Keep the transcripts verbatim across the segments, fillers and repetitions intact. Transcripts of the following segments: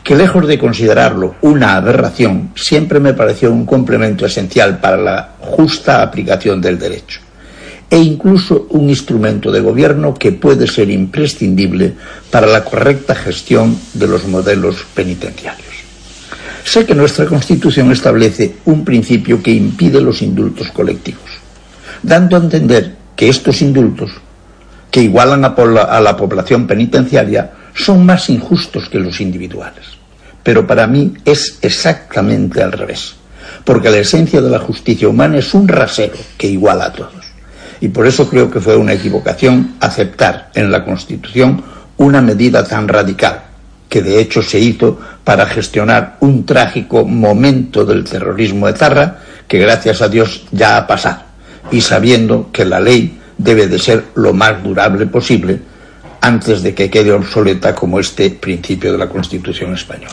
que lejos de considerarlo una aberración, siempre me pareció un complemento esencial para la justa aplicación del derecho, e incluso un instrumento de gobierno que puede ser imprescindible para la correcta gestión de los modelos penitenciarios. Sé que nuestra Constitución establece un principio que impide los indultos colectivos, dando a entender que estos indultos, que igualan a la población penitenciaria, son más injustos que los individuales. Pero para mí es exactamente al revés, porque la esencia de la justicia humana es un rasero que iguala a todos. Y por eso creo que fue una equivocación aceptar en la Constitución una medida tan radical, que de hecho se hizo para gestionar un trágico momento del terrorismo etarra que gracias a Dios ya ha pasado, y sabiendo que la ley debe de ser lo más durable posible antes de que quede obsoleta como este principio de la Constitución española.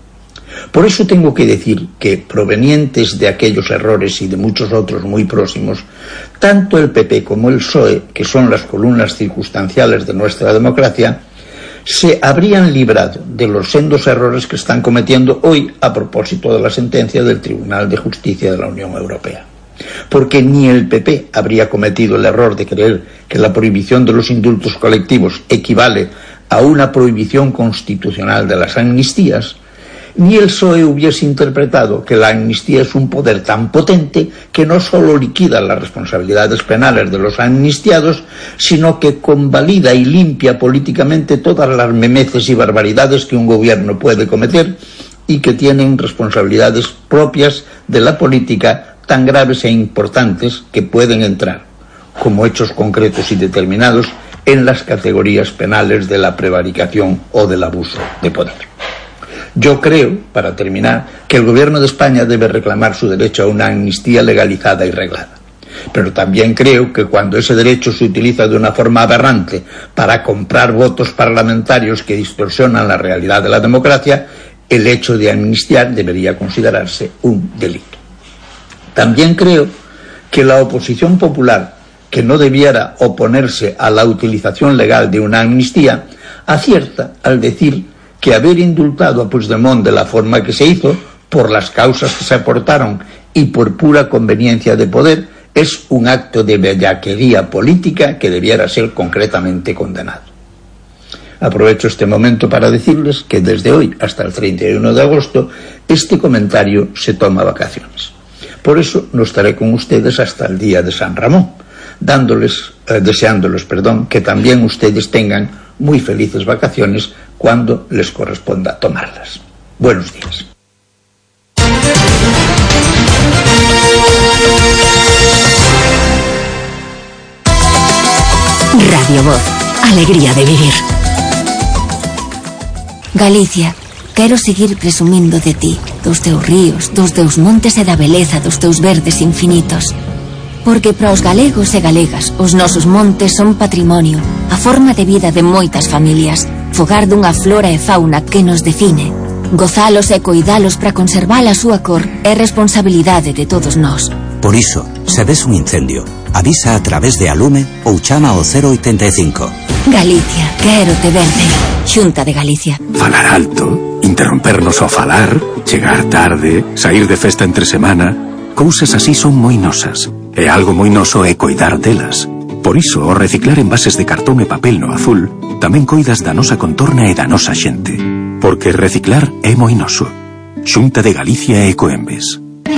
Por eso tengo que decir que, provenientes de aquellos errores y de muchos otros muy próximos, tanto el P P como el P S O E, que son las columnas circunstanciales de nuestra democracia, se habrían librado de los sendos errores que están cometiendo hoy a propósito de la sentencia del Tribunal de Justicia de la Unión Europea. Porque ni el P P habría cometido el error de creer que la prohibición de los indultos colectivos equivale a una prohibición constitucional de las amnistías, ni el P S O E hubiese interpretado que la amnistía es un poder tan potente que no solo liquida las responsabilidades penales de los amnistiados, sino que convalida y limpia políticamente todas las memeces y barbaridades que un gobierno puede cometer y que tienen responsabilidades propias de la política tan graves e importantes que pueden entrar, como hechos concretos y determinados, en las categorías penales de la prevaricación o del abuso de poder. Yo creo, para terminar, que el Gobierno de España debe reclamar su derecho a una amnistía legalizada y reglada. Pero también creo que cuando ese derecho se utiliza de una forma aberrante para comprar votos parlamentarios que distorsionan la realidad de la democracia, el hecho de amnistiar debería considerarse un delito. También creo que la oposición popular, que no debiera oponerse a la utilización legal de una amnistía, acierta al decir que haber indultado a Puigdemont de la forma que se hizo, por las causas que se aportaron y por pura conveniencia de poder, es un acto de bellaquería política que debiera ser concretamente condenado. Aprovecho este momento para decirles que desde hoy hasta el treinta y uno de agosto este comentario se toma vacaciones. Por eso no estaré con ustedes hasta el día de San Ramón, dándoles, eh, deseándoles, perdón, que también ustedes tengan muy felices vacaciones cuando les corresponda tomarlas. Buenos días. Radio Voz, alegría de vivir. Galicia, quero seguir presumindo de ti, dos teus ríos, dos teus montes e da beleza dos teus verdes infinitos. Porque para os galegos e galegas os nosos montes son patrimonio, a forma de vida de moitas familias, fogar dunha flora e fauna que nos define. Gozalos e coidalos para conservar a súa cor é responsabilidade de todos nós. Por iso, se ves un incendio, avisa a través de Alume ou chama ao cero oitenta e cinco. Galicia, quero te verde. Xunta de Galicia. Falar alto, interrompernos ao falar, chegar tarde, sair de festa entre semana, cousas así son moi nosas. E algo moi noso é coidar delas. Por iso, ao reciclar envases de cartón e papel no azul, tamén coidas da nosa contorna e da nosa xente. Porque reciclar é moi noso. Xunta de Galicia e Ecoembes.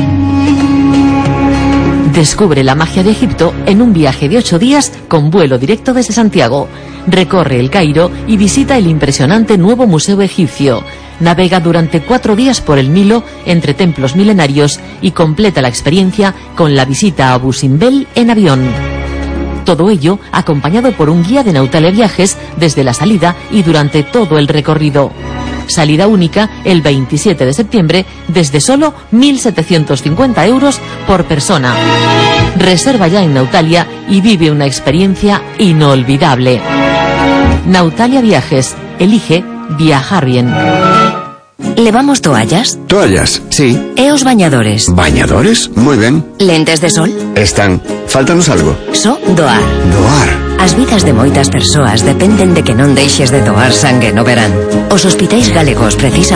Descubre la magia de Egipto en un viaje de ocho días con vuelo directo desde Santiago. Recorre el Cairo y visita el impresionante nuevo Museo Egipcio. Navega durante cuatro días por el Nilo entre templos milenarios y completa la experiencia con la visita a Abu Simbel en avión. Todo ello acompañado por un guía de Nautalia Viajes desde la salida y durante todo el recorrido. Salida única el veintisiete de septiembre desde solo mil setecientos cincuenta euros por persona. Reserva ya en Nautalia y vive una experiencia inolvidable. Nautalia Viajes. Elige viajar bien. ¿Levamos toallas? Toallas, sí. ¿E os bañadores? ¿Bañadores? Muy ben. ¿Lentes de sol? Están. Fáltanos algo. So doar. Doar. As vidas de moitas persoas dependen de que non deixes de doar sangue no verán. Os hospitais galegos precisan